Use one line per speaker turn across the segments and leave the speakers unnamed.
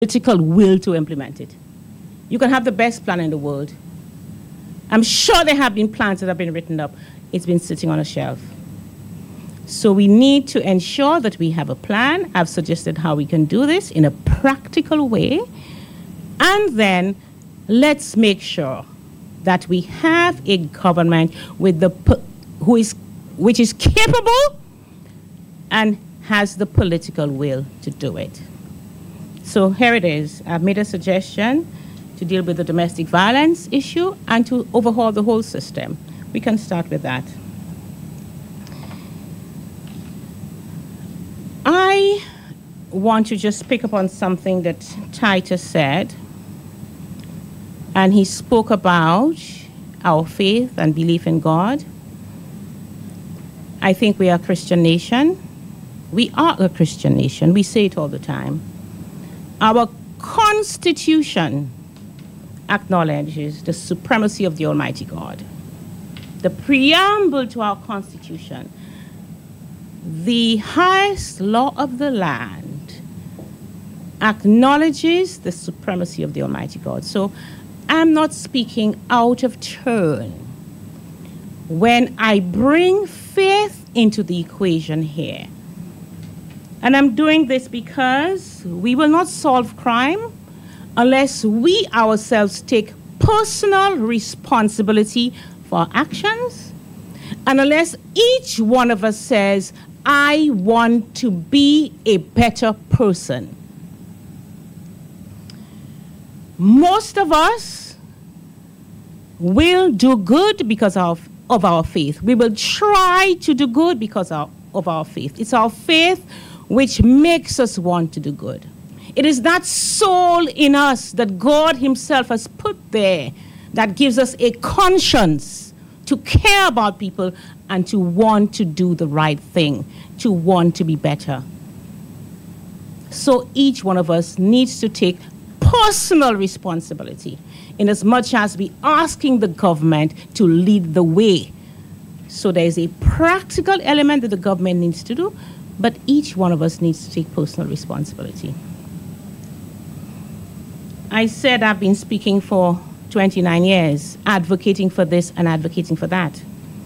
political will to implement it. You can have the best plan in the world. I'm sure there have been plans that have been written up. It's been sitting on a shelf. So we need to ensure that we have a plan. I've suggested how we can do this in a practical way. And then let's make sure that we have a government which is capable and has the political will to do it. So here it is. I've made a suggestion to deal with the domestic violence issue and to overhaul the whole system. We can start with that. I want to just pick up on something that Titus said. And he spoke about our faith and belief in God. I think we are a Christian nation. We are a Christian nation. We say it all the time. Our Constitution acknowledges the supremacy of the Almighty God. The preamble to our Constitution, the highest law of the land, acknowledges the supremacy of the Almighty God. So I'm not speaking out of turn when I bring faith into the equation here. And I'm doing this because we will not solve crime unless we ourselves take personal responsibility for our actions, and unless each one of us says, I want to be a better person. Most of us will do good because of our faith. We will try to do good because of our faith. It's our faith which makes us want to do good. It is that soul in us that God himself has put there that gives us a conscience to care about people and to want to do the right thing, to want to be better. So each one of us needs to take personal responsibility in as much as we asking the government to lead the way. So there is a practical element that the government needs to do, but each one of us needs to take personal responsibility. I said I've been speaking for 29 years, advocating for this and advocating for that.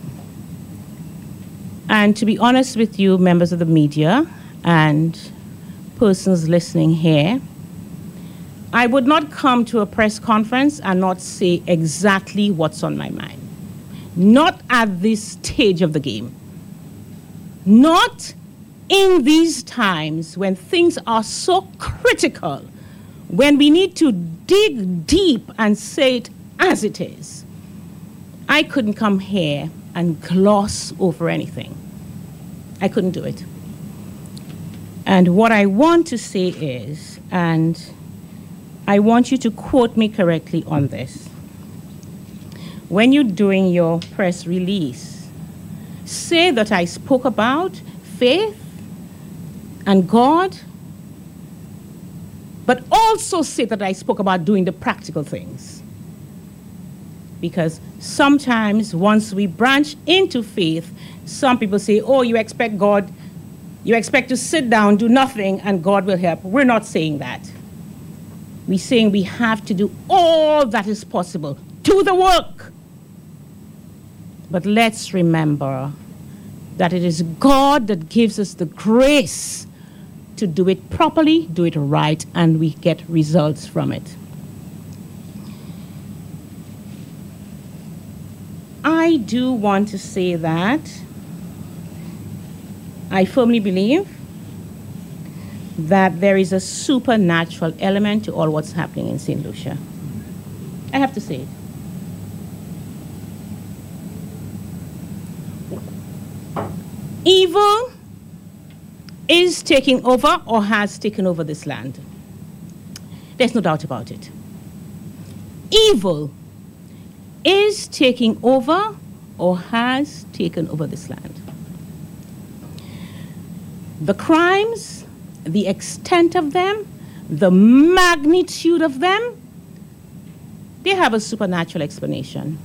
And to be honest with you, members of the media and persons listening here, I would not come to a press conference and not say exactly what's on my mind. Not at this stage of the game. Not in these times when things are so critical, when we need to dig deep and say it as it is. I couldn't come here and gloss over anything. I couldn't do it. And what I want to say is, and I want you to quote me correctly on this. When you're doing your press release, say that I spoke about faith and God, but also say that I spoke about doing the practical things. Because sometimes once we branch into faith, some people say, oh, you expect God, you expect to sit down, do nothing, and God will help. We're not saying that. We're saying we have to do all that is possible. Do the work. But let's remember that it is God that gives us the grace to do it properly, do it right, and we get results from it. I do want to say that I firmly believe that there is a supernatural element to all what's happening in St. Lucia. I have to say it. Evil is taking over or has taken over this land. There's no doubt about it. Evil is taking over or has taken over this land. The crimes, the extent of them, the magnitude of them, they have a supernatural explanation.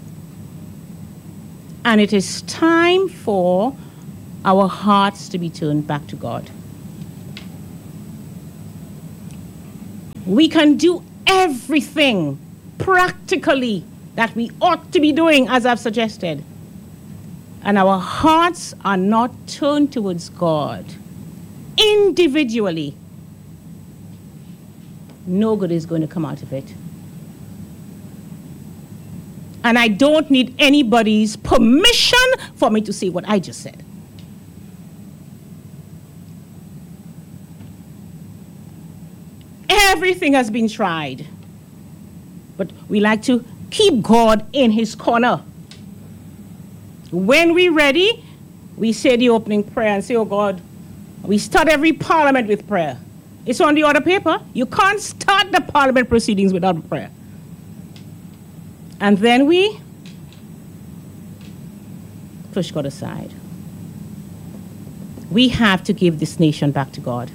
And it is time for our hearts to be turned back to God. We can do everything practically that we ought to be doing, as I've suggested. And our hearts are not turned towards God individually. No good is going to come out of it. And I don't need anybody's permission for me to say what I just said. Everything has been tried. But we like to keep God in his corner. When we're ready, we say the opening prayer and say, oh God, we start every parliament with prayer. It's on the order paper. You can't start the parliament proceedings without prayer. And then we push God aside. We have to give this nation back to God.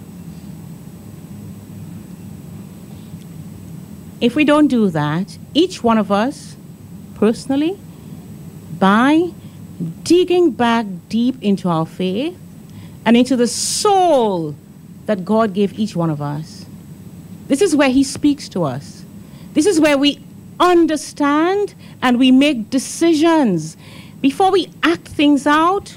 If we don't do that, each one of us, personally, by digging back deep into our faith and into the soul that God gave each one of us, this is where he speaks to us. This is where we understand and we make decisions. Before we act things out,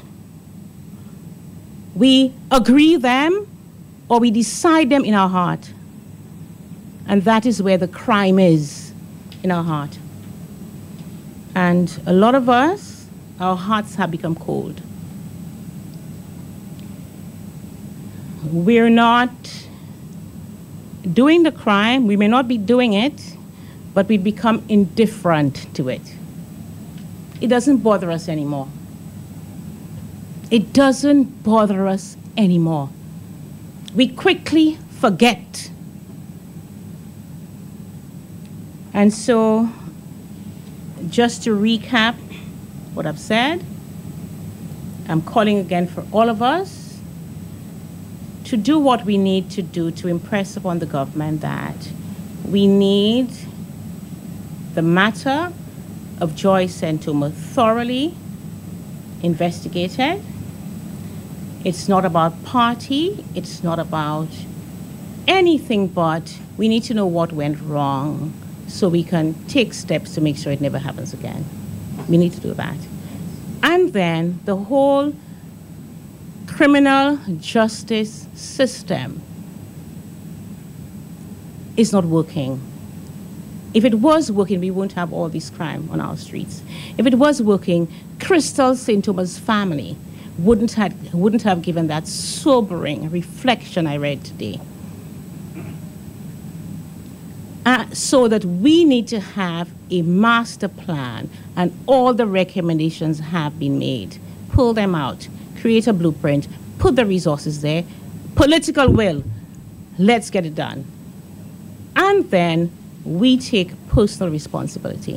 we agree them or we decide them in our heart. And that is where the crime is, in our heart. And a lot of us, our hearts have become cold. We're not doing the crime. We may not be doing it, but we become indifferent to it. It doesn't bother us anymore. It doesn't bother us anymore. We quickly forget. And so, just to recap what I've said, I'm calling again for all of us to do what we need to do to impress upon the government that we need the matter of Joyce Sentuma thoroughly investigated. It's not about party, it's not about anything, but we need to know what went wrong so we can take steps to make sure it never happens again. We need to do that. And then the whole criminal justice system is not working. If it was working, we wouldn't have all this crime on our streets. If it was working, Crystal Sentuma's family wouldn't have given that sobering reflection I read today. So that we need to have a master plan, and all the recommendations have been made. Pull them out, create a blueprint, put the resources there, political will, let's get it done. And then we take personal responsibility.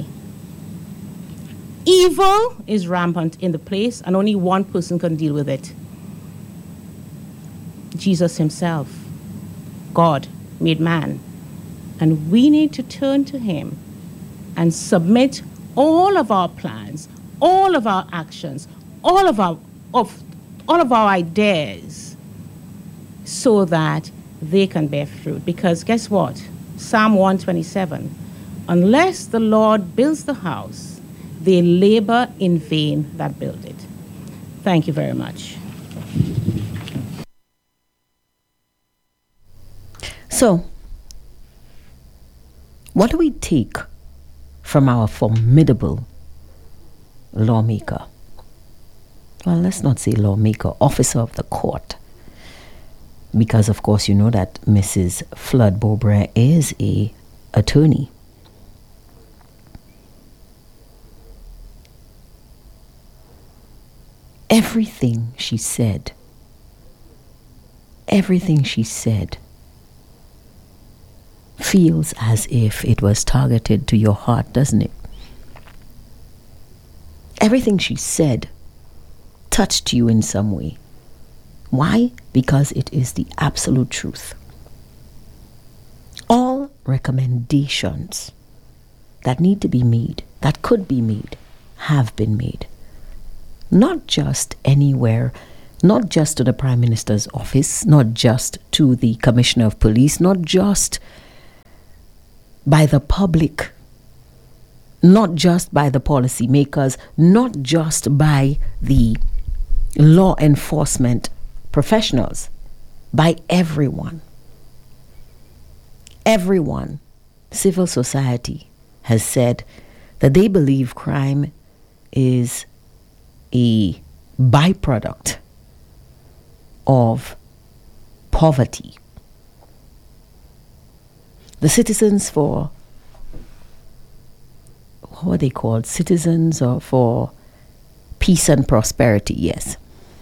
Evil is rampant in the place, and only one person can deal with it. Jesus himself, God made man. And we need to turn to him and submit all of our plans, all of our actions, all of our ideas, so that they can bear fruit. Because guess what? Psalm 127, unless the Lord builds the house, they labor in vain that build it. Thank you very much.
So, what do we take from our formidable lawmaker? Well, let's not say lawmaker, officer of the court. Because, of course, you know that Mrs. Flood Beaubret is an attorney. Everything she said feels as if it was targeted to your heart, doesn't it? Everything she said touched you in some way. Why? Because it is the absolute truth. All recommendations that need to be made, that could be made, have been made. Not just anywhere, not just to the Prime Minister's office, not just to the Commissioner of Police, not just by the public, not just by the policymakers, not just by the law enforcement professionals, by everyone. Everyone, civil society, has said that they believe crime is a byproduct of poverty. The Citizens for, what are they called? Citizens or for Peace and Prosperity, yes.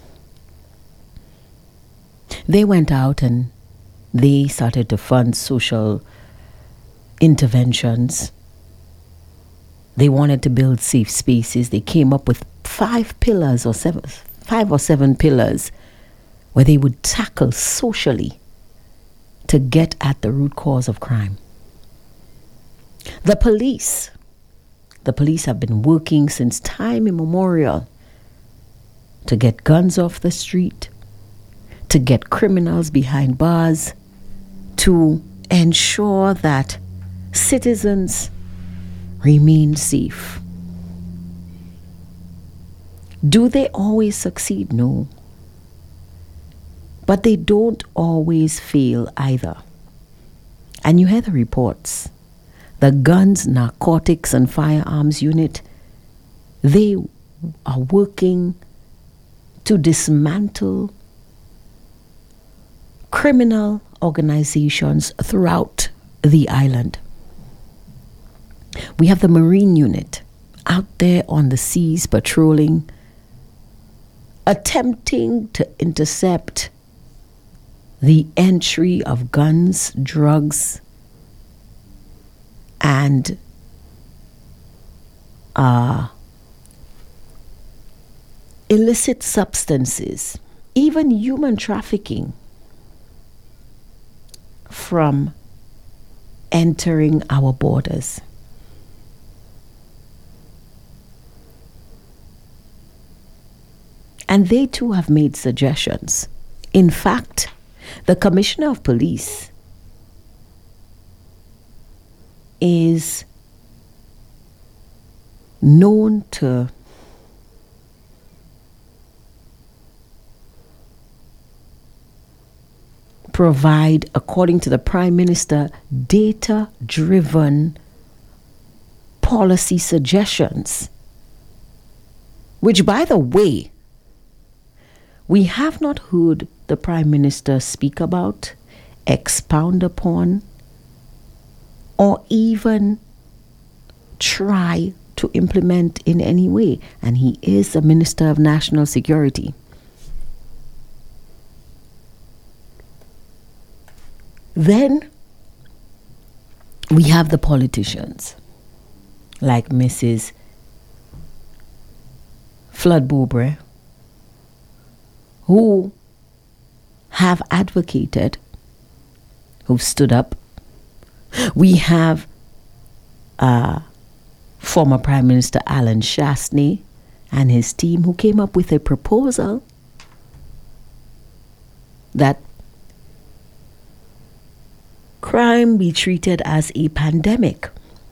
They went out and they started to fund social interventions. They wanted to build safe spaces. They came up with 5 or 7 pillars where they would tackle socially to get at the root cause of crime. The police have been working since time immemorial to get guns off the street, to get criminals behind bars, to ensure that citizens remain safe. Do they always succeed? No. But they don't always fail either. And you hear the reports. The Guns, Narcotics and Firearms Unit, they are working to dismantle criminal organizations throughout the island. We have the Marine Unit out there on the seas patrolling, attempting to intercept the entry of guns, drugs, and illicit substances, even human trafficking, from entering our borders. And they too have made suggestions. In fact, the Commissioner of Police is known to provide, according to the Prime Minister, data-driven policy suggestions, which, by the way, we have not heard the Prime Minister speak about, expound upon, or even try to implement in any way. And he is the Minister of National Security. Then we have the politicians like Mrs. Flood Bobre, who have advocated, who've stood up. We have former Prime Minister Alan Shastney and his team, who came up with a proposal that crime be treated as a pandemic.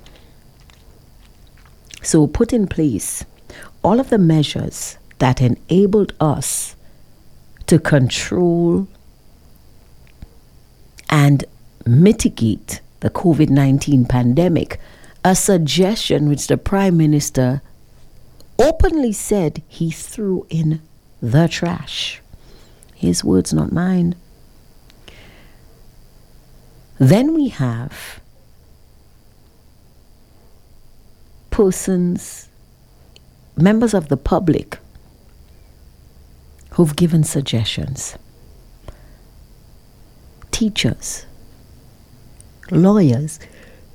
So put in place all of the measures that enabled us to control and mitigate the COVID-19 pandemic, a suggestion which the Prime Minister openly said he threw in the trash. His words, not mine. Then we have persons, members of the public, who've given suggestions. Teachers, lawyers,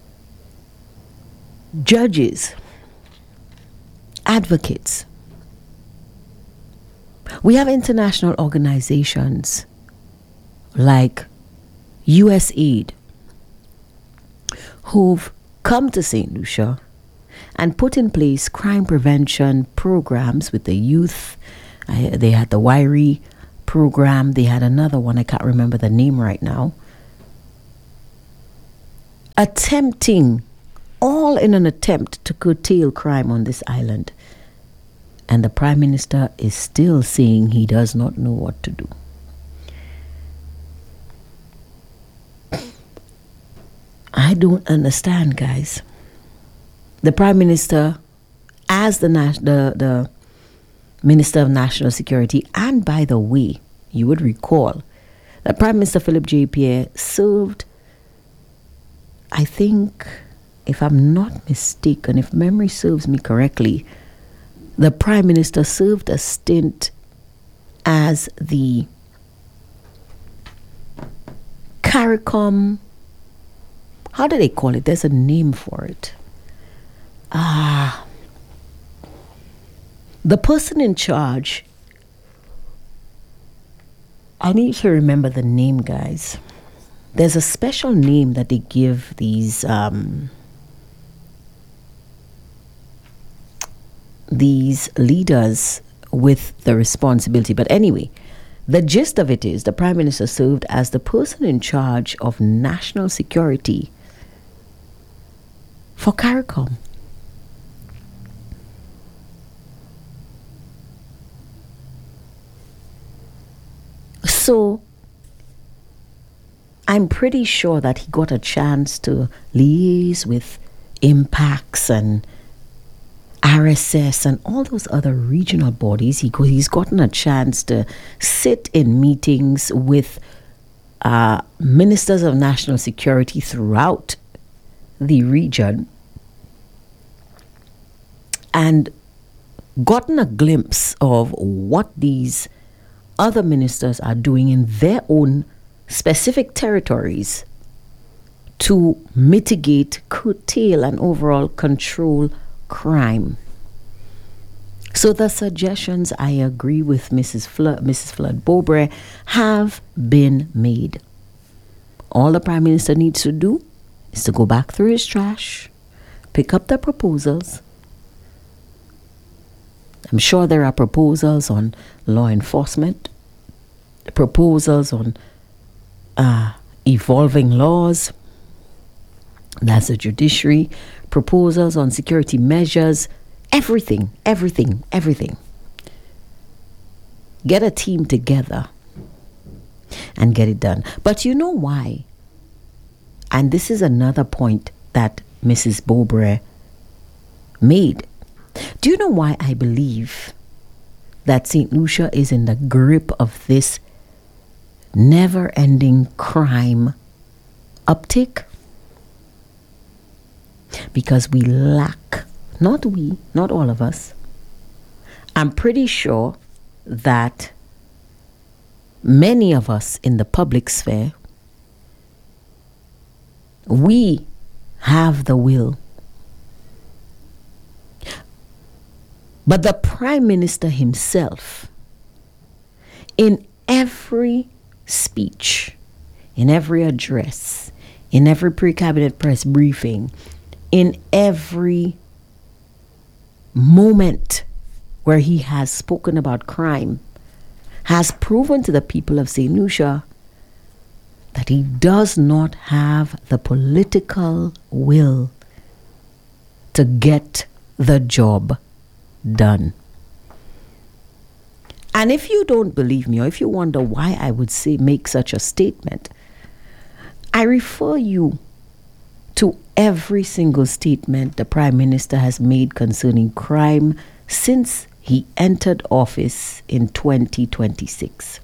judges, advocates. We have international organizations like USAID who've come to St. Lucia and put in place crime prevention programs with the youth. They had the Wiry program. They had another one. I can't remember the name right now. attempting, all in an attempt to curtail crime on this island. And the Prime Minister is still saying he does not know what to do. I don't understand, guys. The Prime Minister, as the Minister of National Security, and by the way, you would recall that Prime Minister Philip J. Pierre served, I think, if I'm not mistaken, if memory serves me correctly, the Prime Minister served a stint as the CARICOM, how do they call it? There's a name for it. The person in charge, I need to remember the name, guys. There's a special name that they give these leaders with the responsibility. But anyway, the gist of it is the Prime Minister served as the person in charge of national security for CARICOM. So I'm pretty sure that he got a chance to liaise with IMPACS and RSS and all those other regional bodies. He's gotten a chance to sit in meetings with ministers of national security throughout the region and gotten a glimpse of what these other ministers are doing in their own specific territories to mitigate, curtail, and overall control crime. So the suggestions, I agree with Mrs. Flood Bobre, have been made. All the Prime Minister needs to do is to go back through his trash, pick up the proposals. I'm sure there are proposals on law enforcement, proposals on evolving laws, that's the judiciary, proposals on security measures, everything. Get a team together and get it done. But you know why? And this is another point that Mrs. Bobre made. Do you know why I believe that St. Lucia is in the grip of this never-ending crime uptick? Because we lack, not all of us. I'm pretty sure that many of us in the public sphere, we have the will. But the Prime Minister himself, in every speech, in every address, in every pre-cabinet press briefing, in every moment where he has spoken about crime, has proven to the people of St. Lucia that he does not have the political will to get the job done. And if you don't believe me, or if you wonder why I would make such a statement, I refer you to every single statement the Prime Minister has made concerning crime since he entered office in 2021.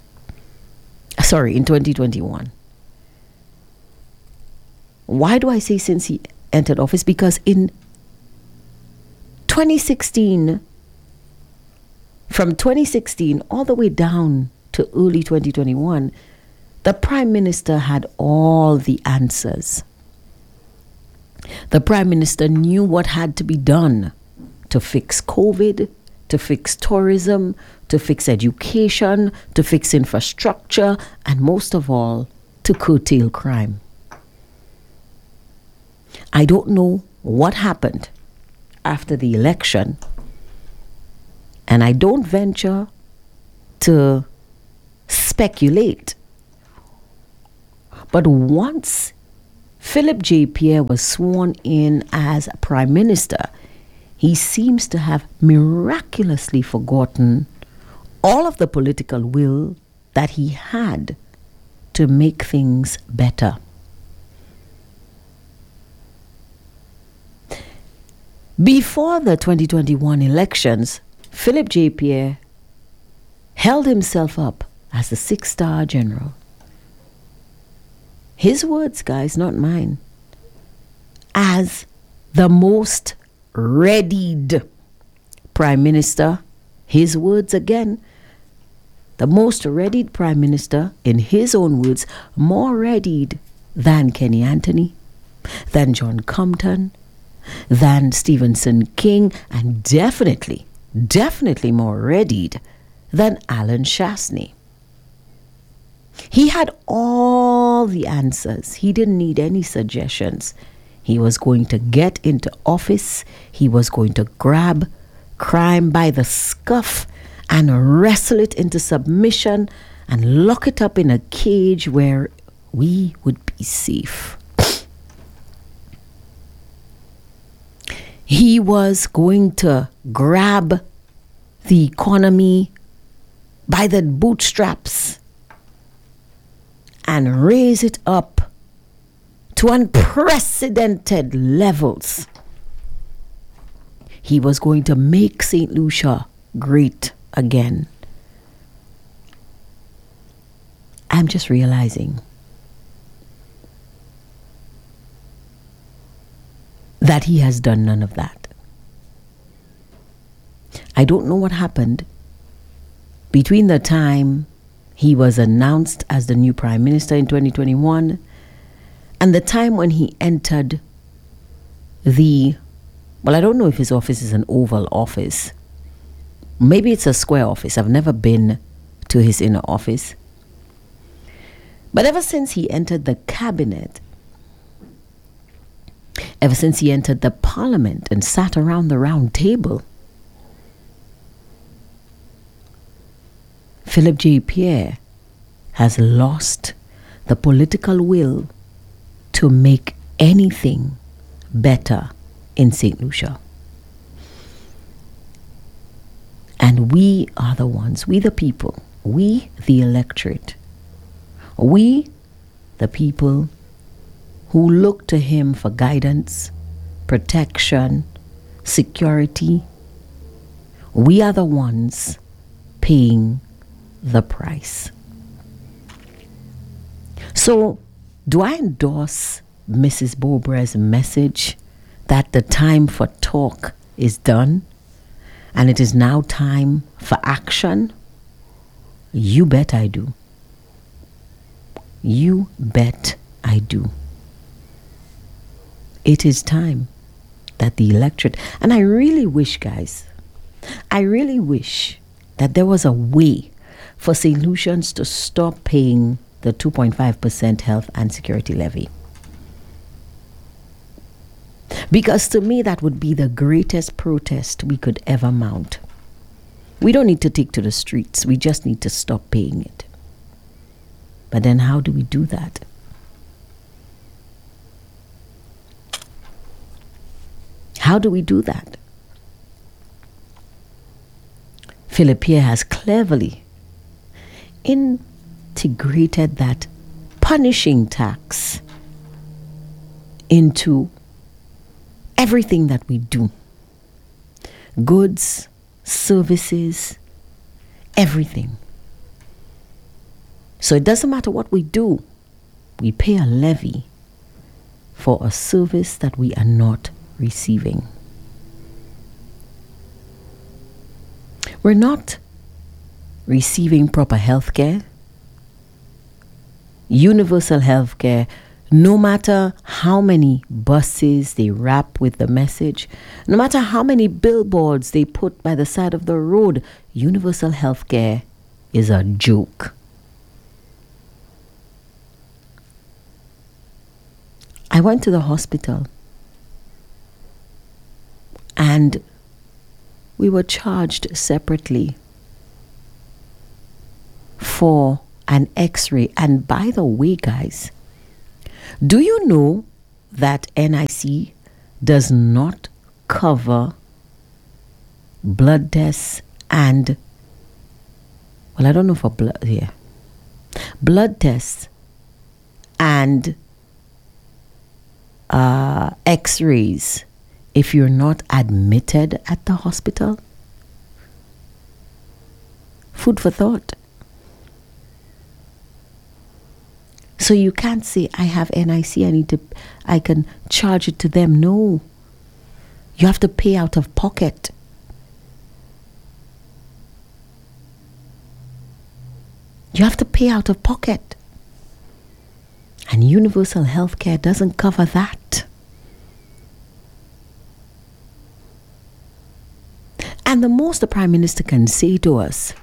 Why do I say since he entered office? Because in 2016, from 2016 all the way down to early 2021, the Prime Minister had all the answers. The Prime Minister knew what had to be done to fix COVID, to fix tourism, to fix education, to fix infrastructure, and most of all, to curtail crime. I don't know what happened after the election, and I don't venture to speculate. But once Philip J. Pierre was sworn in as Prime Minister, he seems to have miraculously forgotten all of the political will that he had to make things better. Before the 2021 elections, Philip J. Pierre held himself up as a 6-star general. His words, guys, not mine. As the most readied Prime Minister, his words again, the most readied Prime Minister, in his own words, more readied than Kenny Anthony, than John Compton, than Stephenson King, and definitely more readied than Alan Shastney. He had all the answers. He didn't need any suggestions. He was going to get into office. He was going to grab crime by the scuff and wrestle it into submission and lock it up in a cage where we would be safe. He was going to grab the economy by the bootstraps and raise it up to unprecedented levels. He was going to make St. Lucia great again. I'm just realizing that he has done none of that. I don't know what happened between the time he was announced as the new Prime Minister in 2021 and the time when he entered I don't know if his office is an oval office. Maybe it's a square office. I've never been to his inner office. But ever since he entered the cabinet, ever since he entered the parliament and sat around the round table, Philip J. Pierre has lost the political will to make anything better in St. Lucia. And we are the ones, we the people, we the electorate, we the people who look to him for guidance, protection, security. We are the ones paying the price. So, do I endorse Mrs. Bobre's message that the time for talk is done and it is now time for action? You bet I do. You bet I do. It is time that the electorate, and I really wish, guys, I really wish that there was a way for St. Lucians to stop paying the 2.5% health and security levy. Because to me, that would be the greatest protest we could ever mount. We don't need to take to the streets. We just need to stop paying it. But then how do we do that? How do we do that? Philip Pierre has cleverly integrated that punishing tax into everything that we do. Goods, services, everything. So it doesn't matter what we do, we pay a levy for a service that we are not receiving. We're not receiving proper health care, universal health care, no matter how many buses they wrap with the message, no matter how many billboards they put by the side of the road, universal health care is a joke. I went to the hospital and we were charged separately for an x-ray. And by the way, guys, do you know that NIC does not cover blood tests and, well, I don't know for blood tests and x-rays if you're not admitted at the hospital? Food for thought. So you can't say, I have NIC, I can charge it to them. No. You have to pay out of pocket. You have to pay out of pocket. And universal health care doesn't cover that. And the most the Prime Minister can say to us,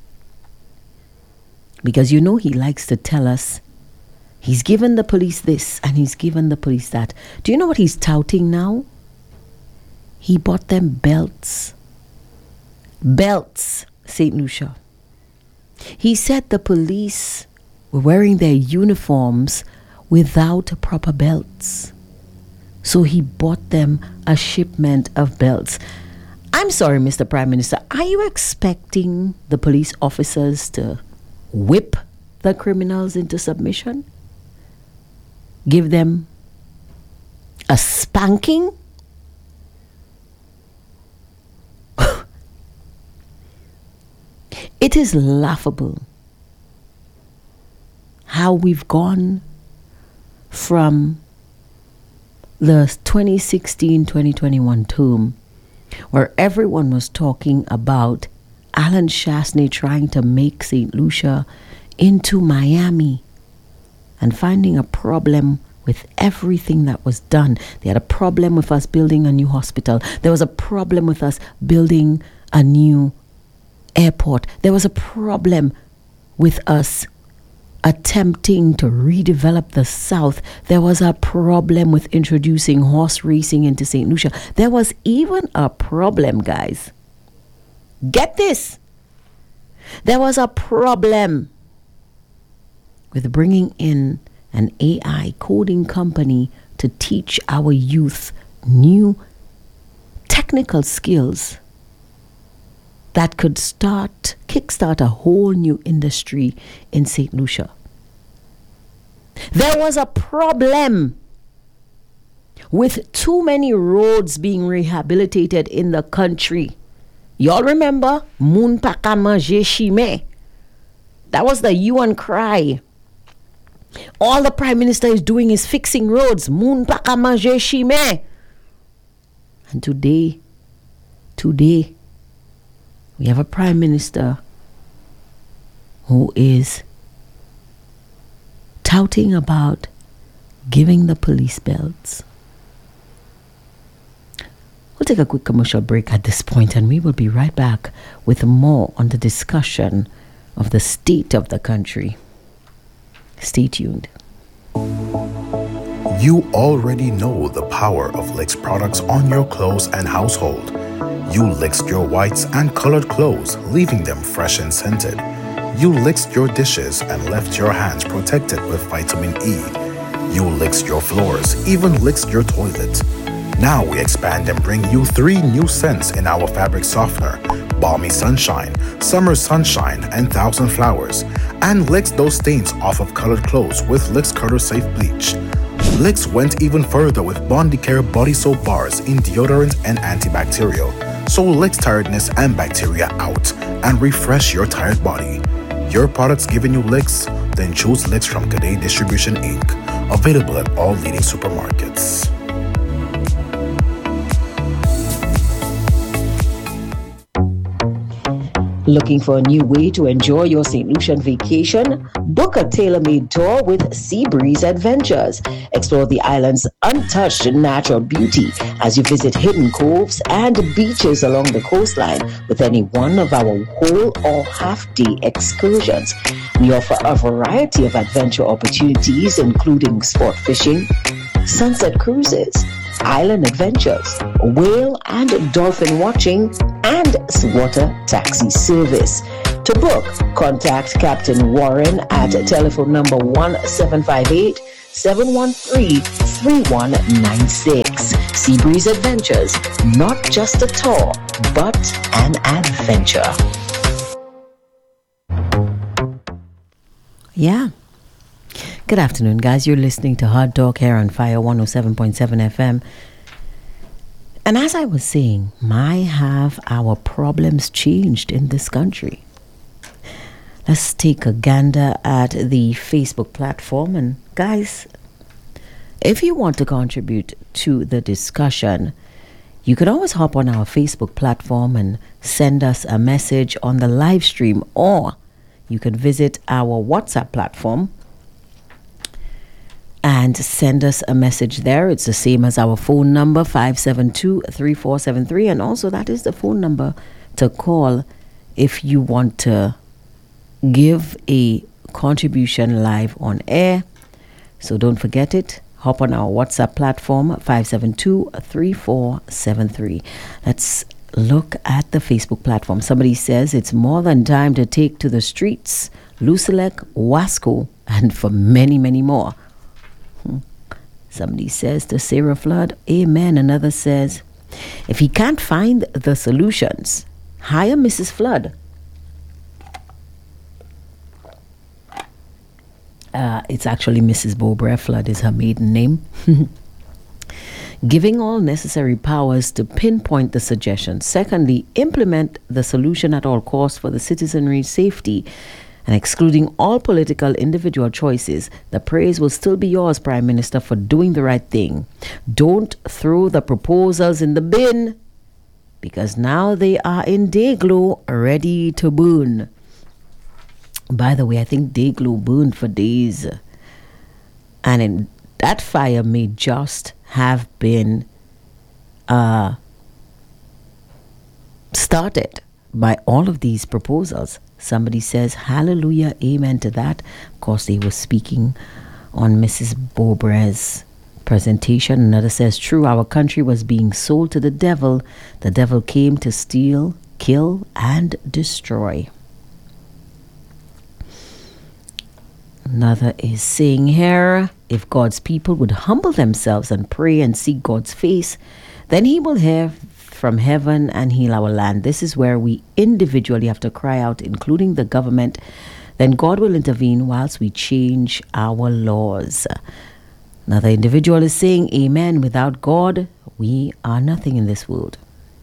because you know he likes to tell us, he's given the police this and he's given the police that. Do you know what he's touting now? He bought them belts. Belts, St. Lucia. He said the police were wearing their uniforms without proper belts. So he bought them a shipment of belts. I'm sorry, Mr. Prime Minister, are you expecting the police officers to whip the criminals into submission? Give them a spanking? It is laughable how we've gone from the 2016-2021 term where everyone was talking about Alan Shastney trying to make St. Lucia into Miami and finding a problem with everything that was done. They had a problem with us building a new hospital. There was a problem with us building a new airport. There was a problem with us attempting to redevelop the South. There was a problem with introducing horse racing into St. Lucia. There was even a problem, guys. Get this. There was a problem with bringing in an AI coding company to teach our youth new technical skills that could kickstart a whole new industry in St. Lucia. There was a problem with too many roads being rehabilitated in the country. Y'all remember? Moun pakama jeshime. That was the UN cry. All the Prime Minister is doing is fixing roads. Moun pakama jeshime. And today, we have a Prime Minister who is touting about giving the police belts. We'll take a quick commercial break at this point and we will be right back with more on the discussion of the state of the country. Stay tuned.
You already know the power of Licks products on your clothes and household. You licked your whites and colored clothes, leaving them fresh and scented. You licked your dishes and left your hands protected with vitamin E. You licked your floors, even licked your toilet. Now we expand and bring you 3 new scents in our fabric softener: Balmy Sunshine, Summer Sunshine, and Thousand Flowers. And licks those stains off of colored clothes with Licks Cutter Safe Bleach. Licks went even further with Bondicare body soap bars in deodorant and antibacterial. So Licks tiredness and bacteria out and refresh your tired body. Your products giving you licks? Then choose Licks from Today Distribution Inc. Available at all leading supermarkets.
Looking for a new way to enjoy your St. Lucian vacation? Book a tailor-made tour with Sea Breeze Adventures. Explore the island's untouched natural beauty as you visit hidden coves and beaches along the coastline with any one of our whole or half-day excursions. We offer a variety of adventure opportunities, including sport fishing, sunset cruises, island adventures, whale and dolphin watching, and water taxi service. To book, contact Captain Warren at telephone number 1758 713-3196. Seabreeze Adventures, not just a tour, but an adventure. Yeah. Good afternoon, guys. You're listening to Hard Talk here on Fire 107.7 FM. And as I was saying, have our problems changed in this country? Let's take a gander at the Facebook platform. And guys, if you want to contribute to the discussion, you can always hop on our Facebook platform and send us a message on the live stream, or you can visit our WhatsApp platform and send us a message there. It's the same as our phone number, 572-3473. And also that is the phone number to call if you want to give a contribution live on air. So don't forget it. Hop on our WhatsApp platform, 572-3473. Let's look at the Facebook platform. Somebody says it's more than time to take to the streets, Lusalek, Wasco, and for many, many more. Somebody says to Sarah Flood, amen. Another says, if he can't find the solutions, hire Mrs. Flood. It's actually Mrs. Bobra. Flood is her maiden name. Giving all necessary powers to pinpoint the suggestions. Secondly, implement the solution at all costs for the citizenry's safety, and excluding all political individual choices. The praise will still be yours, Prime Minister, for doing the right thing. Don't throw the proposals in the bin, because now they are in Dayglow, ready to burn. By the way, I think Dayglow burned for days, and that fire may just have been started by all of these proposals. Somebody says, hallelujah, amen to that. Of course, they were speaking on Mrs. Bobra's presentation. Another says, true, our country was being sold to the devil. The devil came to steal, kill, and destroy. Another is saying here, if God's people would humble themselves and pray and seek God's face, then he will hear from heaven and heal our land. This is where we individually have to cry out, including the government. Then God will intervene whilst we change our laws. Another individual is saying, amen. Without God, we are nothing in this world.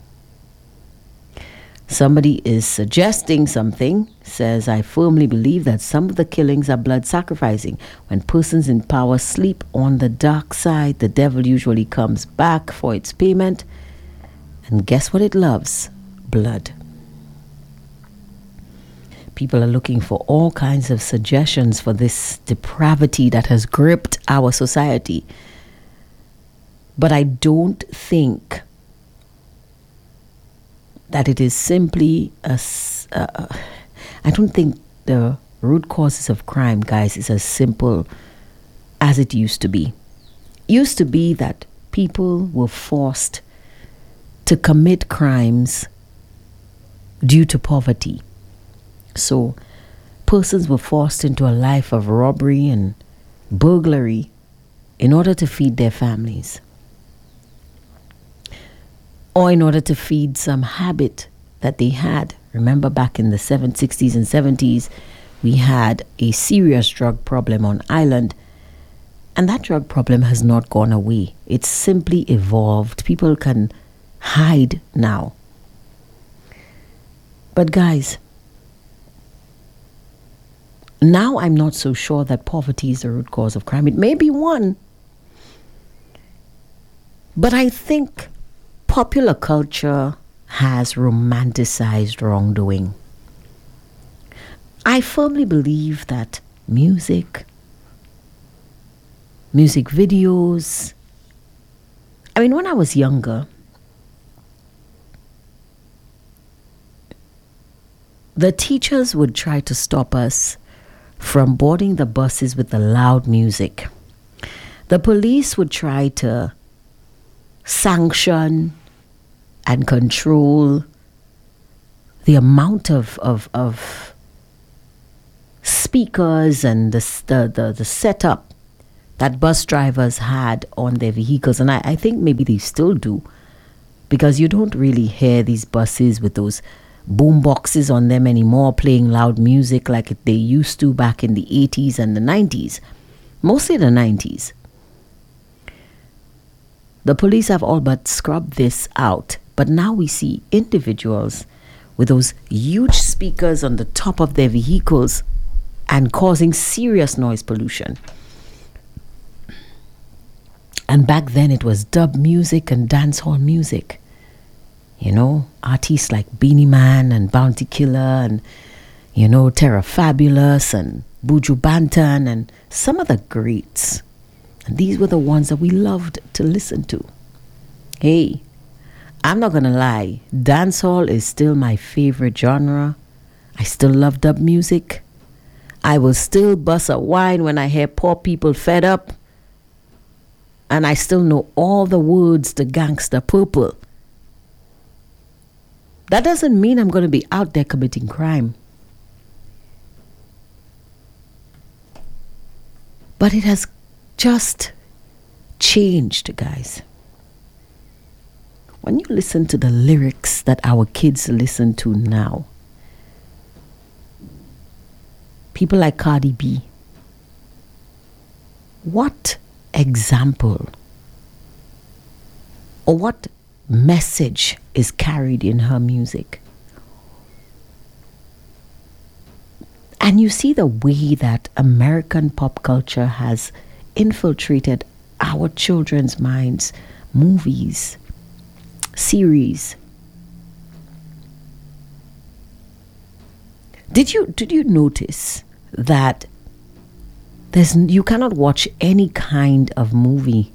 Somebody is suggesting something, says, I firmly believe that some of the killings are blood sacrificing. When persons in power sleep on the dark side, the devil usually comes back for its payment. And guess what it loves? Blood. People are looking for all kinds of suggestions for this depravity that has gripped our society. But I don't think that it is simply I don't think the root causes of crime, guys, is as simple as it used to be. It used to be that people were forced to commit crimes due to poverty. So persons were forced into a life of robbery and burglary in order to feed their families, or in order to feed some habit that they had. Remember, back in the 60s and 70s, we had a serious drug problem on island, and that drug problem has not gone away. It's simply evolved. People can hide now. But guys, now I'm not so sure that poverty is the root cause of crime. It may be one, but I think popular culture has romanticized wrongdoing. I firmly believe that music videos, I mean, when I was younger, the teachers would try to stop us from boarding the buses with the loud music. The police would try to sanction and control the amount of speakers and the setup that bus drivers had on their vehicles. And I think maybe they still do, because you don't really hear these buses with those boom boxes on them anymore playing loud music like they used to back in the 80s and the 90s. Mostly the 90s. The police have all but scrubbed this out. But now we see individuals with those huge speakers on the top of their vehicles and causing serious noise pollution. And back then it was dub music and dancehall music. You know, artists like Beanie Man and Bounty Killer and, you know, Terra Fabulous and Buju Banton and some of the greats. And these were the ones that we loved to listen to. Hey, I'm not gonna lie, dancehall is still my favorite genre. I still love dub music. I will still bust a wine when I hear poor people fed up. And I still know all the words to Gangsta Purple. That doesn't mean I'm going to be out there committing crime. But it has just changed, guys. When you listen to the lyrics that our kids listen to now, people like Cardi B, what example or what message is carried in her music? And you see the way that American pop culture has infiltrated our children's minds, movies, series. Did you notice that you cannot watch any kind of movie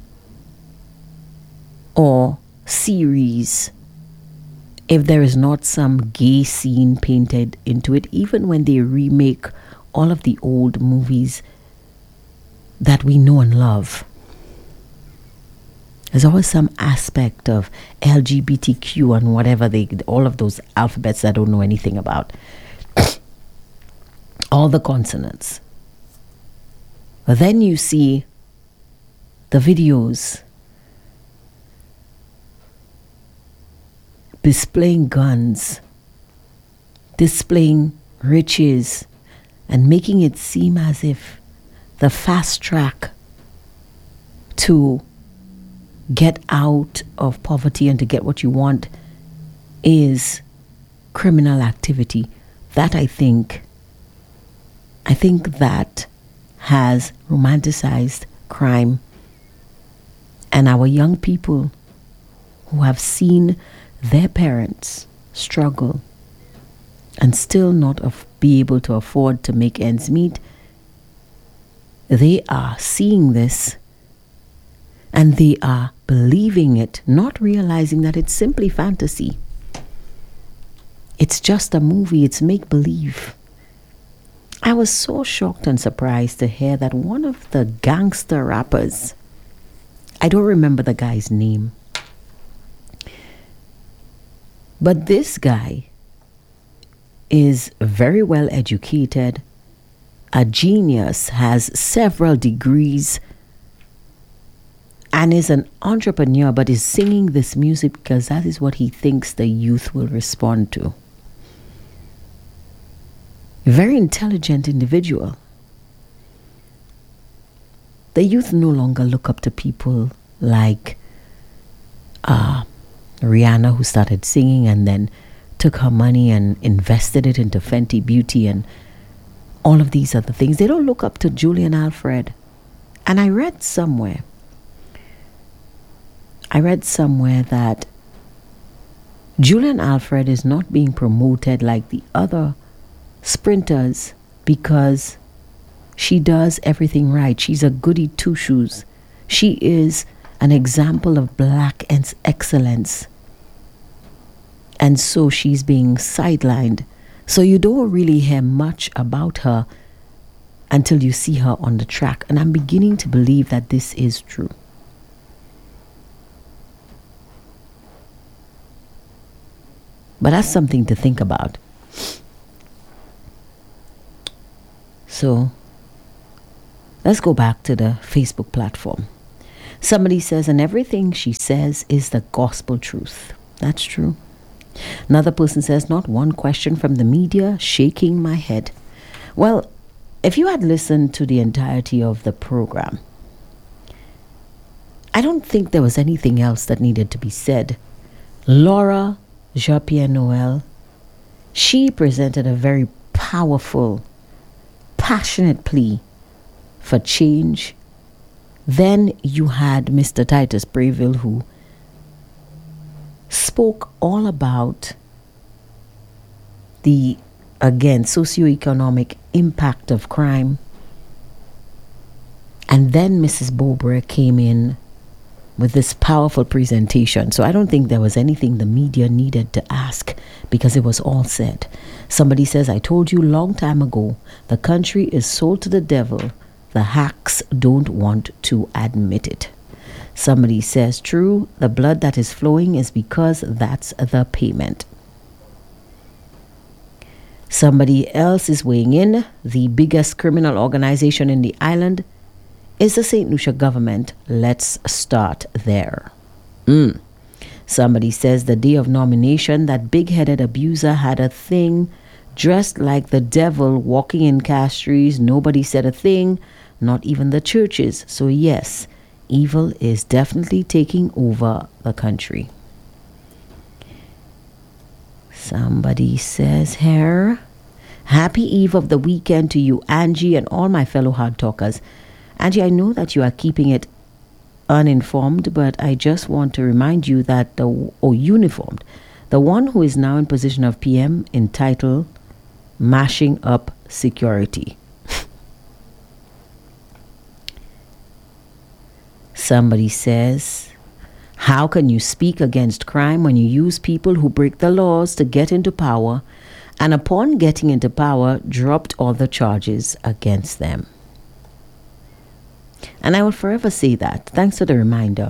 or series if there is not some gay scene painted into it, even when they remake all of the old movies that we know and love? There's always some aspect of LGBTQ and whatever all of those alphabets I don't know anything about. All the consonants. But then you see the videos displaying guns, displaying riches, and making it seem as if the fast track to get out of poverty and to get what you want is criminal activity. That I think that has romanticized crime. And our young people who have seen their parents struggle and still not be able to afford to make ends meet, they are seeing this and they are believing it, not realizing that it's simply fantasy. It's just a movie, it's make-believe. I was so shocked and surprised to hear that one of the gangster rappers, I don't remember the guy's name, but this guy is very well educated, a genius, has several degrees, and is an entrepreneur, but is singing this music because that is what he thinks the youth will respond to. A very intelligent individual. The youth no longer look up to people like Rihanna, who started singing and then took her money and invested it into Fenty Beauty and all of these other things. They don't look up to Julian Alfred. And I read somewhere that Julian Alfred is not being promoted like the other sprinters because she does everything right. She's a goody two-shoes. She is an example of black excellence. And so she's being sidelined. So you don't really hear much about her until you see her on the track. And I'm beginning to believe that this is true. But that's something to think about. Let's go back to the Facebook platform. Somebody says, and everything she says is the gospel truth. That's true. Another person says, not one question from the media, shaking my head. Well, if you had listened to the entirety of the program, I don't think there was anything else that needed to be said. Laura Jean-Pierre Noel, she presented a very powerful, passionate plea for change. Then you had Mr. Titus Brayville, who spoke all about the, again, socioeconomic impact of crime. And then Mrs. Bobra came in with this powerful presentation. So I don't think there was anything the media needed to ask, because it was all said. Somebody says, I told you long time ago, the country is sold to the devil. The hacks don't want to admit it. Somebody says, true, the blood that is flowing is because that's the payment. Somebody else is weighing in. The biggest criminal organization in the island is the St. Lucia government. Let's start there. Somebody says the day of nomination, that big-headed abuser had a thing dressed like the devil walking in Castries. Nobody said a thing, not even the churches. So yes, evil is definitely taking over the country. Somebody says here, happy eve of the weekend to you, Angie, and all my fellow hard talkers. Angie, I know that you are keeping it uninformed, but I just want to remind you that uniformed, the one who is now in position of PM, entitled Mashing Up Security. Somebody says, how can you speak against crime when you use people who break the laws to get into power, and upon getting into power, dropped all the charges against them? And I will forever say that. Thanks for the reminder.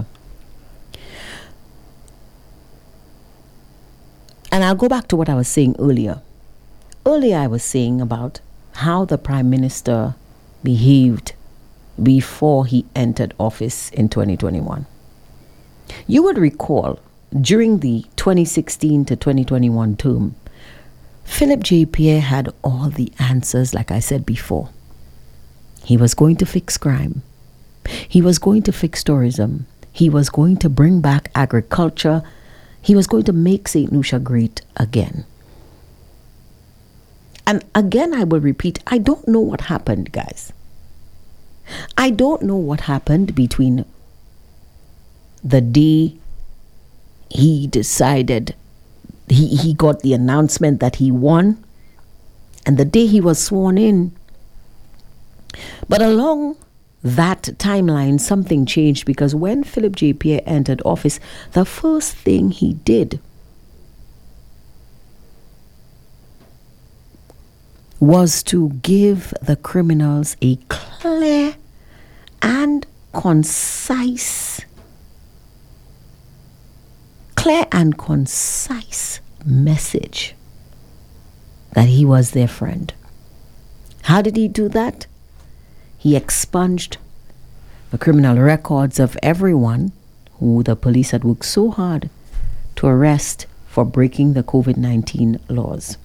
And I'll go back to what I was saying earlier. Earlier I was saying about how the Prime Minister behaved before he entered office in 2021. You would recall, during the 2016 to 2021 term, Philip J. Pierre had all the answers, like I said before. He was going to fix crime. He was going to fix tourism. He was going to bring back agriculture. He was going to make St. Lucia great again. And again, I will repeat, I don't know what happened, guys. I don't know what happened between the day he decided, he got the announcement that he won, and the day he was sworn in. But along that timeline, something changed, because when Philip J. Pierre entered office, the first thing he did was to give the criminals a clear and concise message that he was their friend. How did he do that? He expunged the criminal records of everyone who the police had worked so hard to arrest for breaking the COVID-19 laws.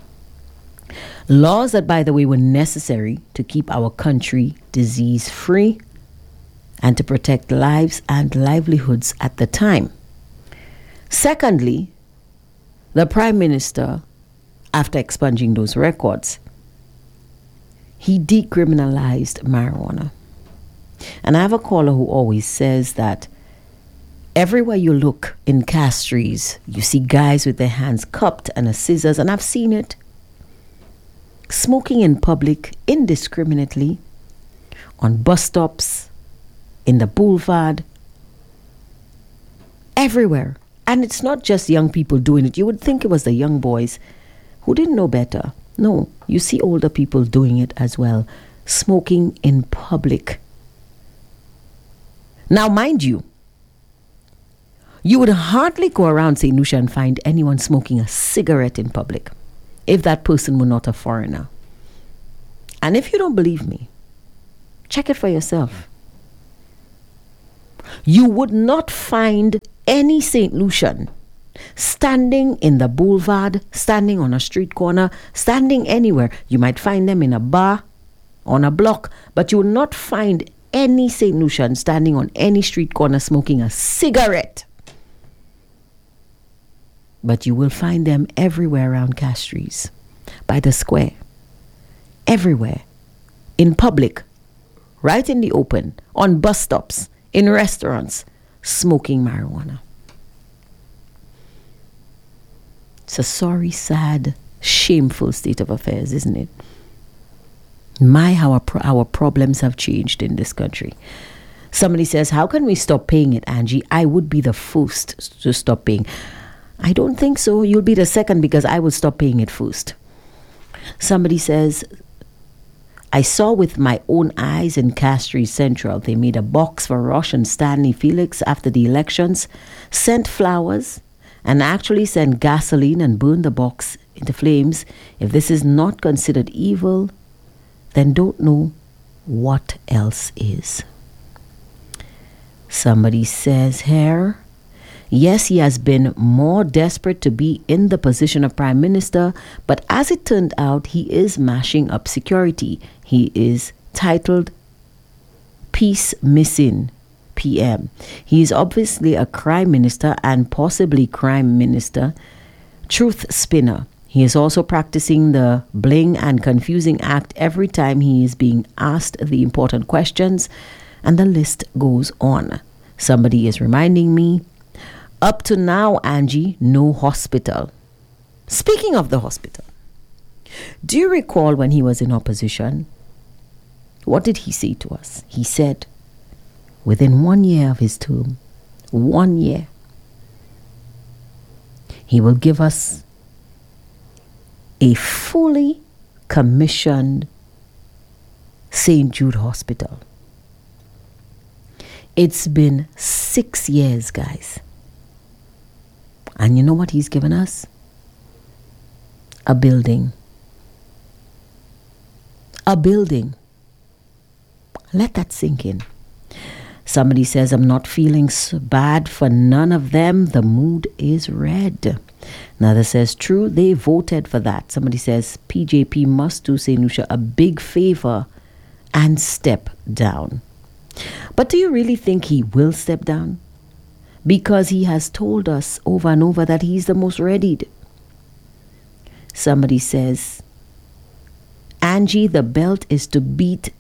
Laws that, by the way, were necessary to keep our country disease-free and to protect lives and livelihoods at the time. Secondly, the Prime Minister, after expunging those records, he decriminalized marijuana. And I have a caller who always says that everywhere you look in Castries, you see guys with their hands cupped and a scissors, and I've seen it. Smoking in public indiscriminately, on bus stops, in the boulevard, everywhere. And it's not just young people doing it. You would think it was the young boys who didn't know better. No, you see older people doing it as well, smoking in public. Now, mind you, you would hardly go around St. Lucia and find anyone smoking a cigarette in public if that person were not a foreigner. And if you don't believe me, Check it for yourself. You would not find any St. Lucian standing in the boulevard, standing on a street corner, standing anywhere. You might find them in a bar, on a block, but you will not find any St. Lucian standing on any street corner smoking a cigarette. But you will find them everywhere around Castries, by the square, everywhere, in public, right in the open, on bus stops, in restaurants, smoking marijuana. It's a sorry, sad, shameful state of affairs, isn't it? My, how our problems have changed in this country. Somebody says, how can we stop paying it, Angie? I would be the first to stop paying. I don't think so. You'll be the second because I will stop paying it first. Somebody says, I saw with my own eyes in Castries Central, they made a box for Rush and Stanley Felix after the elections, sent flowers, and actually sent gasoline and burned the box into flames. If this is not considered evil, then don't know what else is. Somebody says here, yes, he has been more desperate to be in the position of Prime Minister, but as it turned out, he is mashing up security. He is titled Peace Missing PM. He is obviously a crime minister and possibly crime minister, truth spinner. He is also practicing the bling and confusing act every time he is being asked the important questions, and the list goes on. Somebody is reminding me, up to now, Angie, no hospital. Speaking of the hospital, do you recall when he was in opposition? What did he say to us? He said, within 1 year of his term, 1 year, he will give us a fully commissioned St. Jude Hospital. It's been 6 years, guys. And you know what he's given us? A building. A building. Let that sink in. Somebody says, I'm not feeling so bad for none of them. The mood is red. Another says, true, they voted for that. Somebody says, PJP must do St. Lucia a big favor and step down. But do you really think he will step down? Because he has told us over and over that he's the most readied. Somebody says, Angie, the belt is to beat.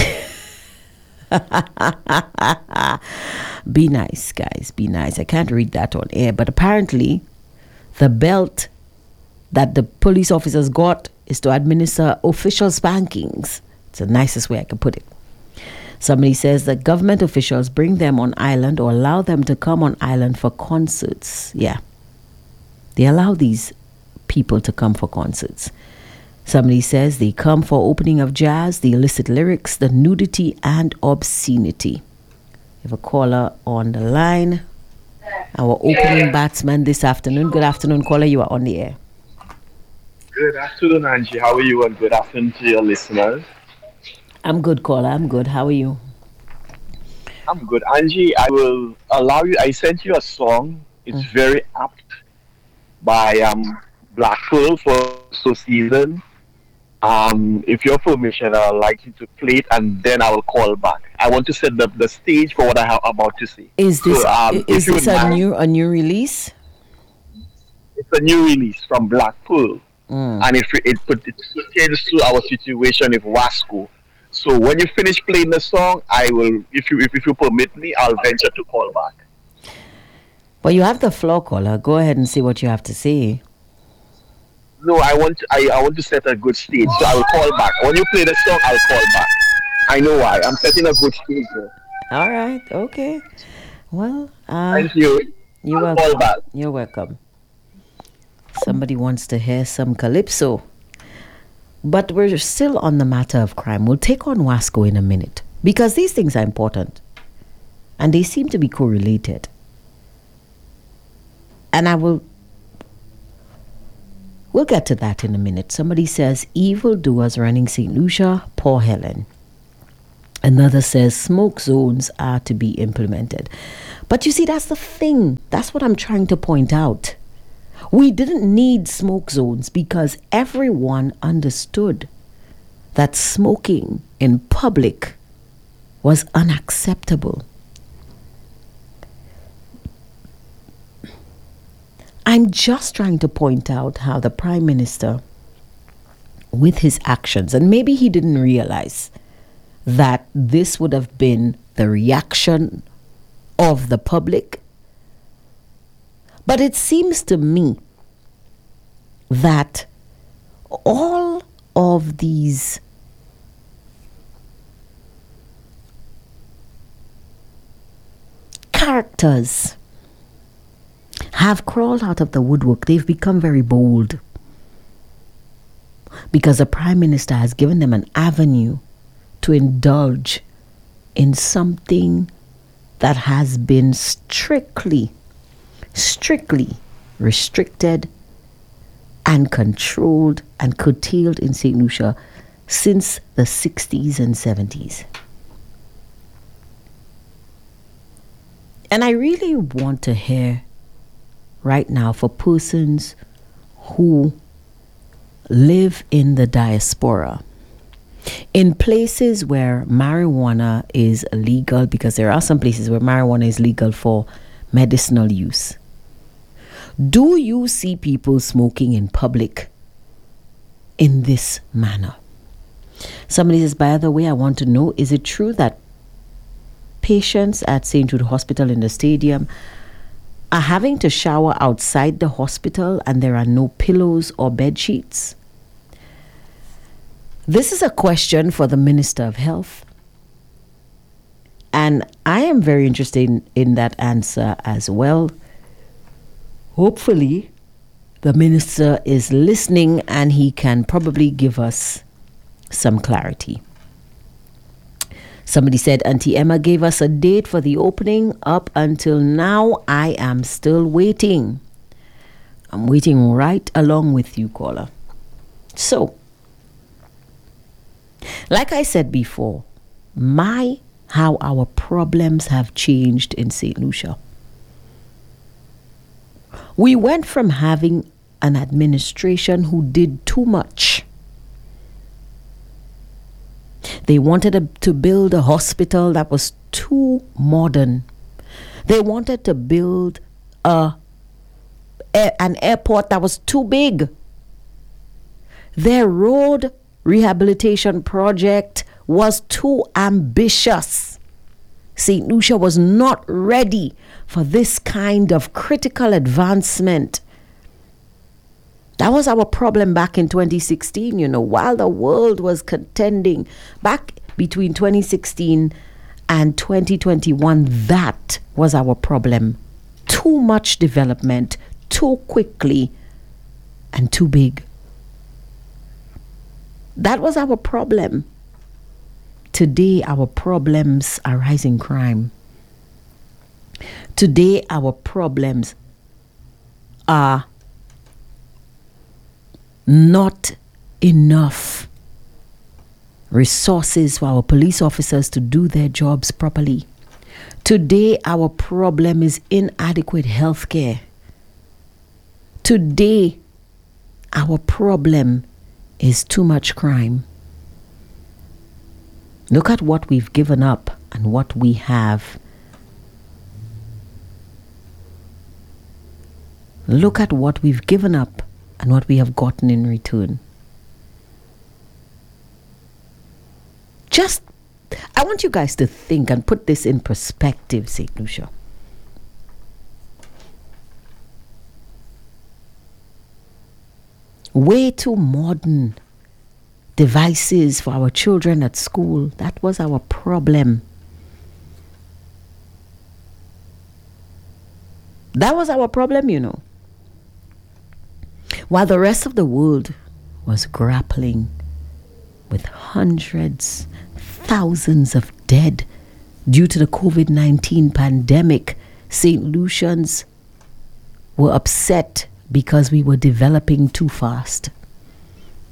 Be nice, guys, be nice. I can't read that on air, but apparently the belt that the police officers got is to administer official spankings. It's the nicest way I can put it. Somebody says that government officials bring them on island or allow them to come on island for concerts. Yeah. They allow these people to come for concerts. Somebody says they come for opening of jazz, the illicit lyrics, the nudity and obscenity. We have a caller on the line. Our opening batsman this afternoon. Good afternoon, caller. You are on the air.
Good afternoon, Angie. How are you? And good afternoon to your listeners.
I'm good, caller. I'm good. How are you?
I'm good. Angie, I will allow you. I sent you a song. It's very apt by Black Pearl for So Season. If your permission, I'd like you to play it and then I will call back. I want to set the stage for what I have about to say.
Is this a new release?
It's a new release from Black Pearl. And it pertains to our situation with Wasco. So when you finish playing the song, I will, if you permit me, I'll venture to call back.
Well, you have the floor, caller. Go ahead and see what you have to say.
No, I want to set a good stage, so I will call back. When you play the song, I'll call back. I know why. I'm setting a good stage.
All right. Okay. Well,
thank you.
You're welcome. Call back. You're welcome. Somebody wants to hear some calypso. But we're still on the matter of crime. We'll take on Wasco in a minute because these things are important and they seem to be correlated. And we'll get to that in a minute. Somebody says, evildoers running St. Lucia, poor Helen. Another says smoke zones are to be implemented. But you see, that's the thing. That's what I'm trying to point out. We didn't need smoke zones because everyone understood that smoking in public was unacceptable. I'm just trying to point out how the Prime Minister, with his actions, and maybe he didn't realize that this would have been the reaction of the public. But it seems to me that all of these characters have crawled out of the woodwork. They've become very bold because the Prime Minister has given them an avenue to indulge in something that has been strictly restricted and controlled and curtailed in St. Lucia since the 60s and 70s. And I really want to hear right now for persons who live in the diaspora, in places where marijuana is legal, because there are some places where marijuana is legal for medicinal use. Do you see people smoking in public in this manner? Somebody says, by the way, I want to know, is it true that patients at St. Jude Hospital in the stadium are having to shower outside the hospital and there are no pillows or bed sheets? This is a question for the Minister of Health. And I am very interested in that answer as well. Hopefully, the Minister is listening and he can probably give us some clarity. Somebody said, Auntie Emma gave us a date for the opening. Up until now, I am still waiting. I'm waiting right along with you, caller. So, like I said before, how our problems have changed in St. Lucia. We went from having an administration who did too much. They wanted to build a hospital that was too modern. They wanted to build an airport that was too big. Their road rehabilitation project was too ambitious. St. Lucia was not ready for this kind of critical advancement. That was our problem back in 2016, while the world was contending. Back between 2016 and 2021, that was our problem. Too much development, too quickly, and too big. That was our problem. Today, our problems are rising crime. Today, our problems are not enough resources for our police officers to do their jobs properly. Today, our problem is inadequate health care. Today, our problem is too much crime. Look at what we've given up and what we have. Look at what we've given up and what we have gotten in return. I want you guys to think and put this in perspective, St. Lucia. Way too modern devices for our children at school. That was our problem. That was our problem, While the rest of the world was grappling with hundreds, thousands of dead due to the COVID-19 pandemic, St. Lucians were upset because we were developing too fast.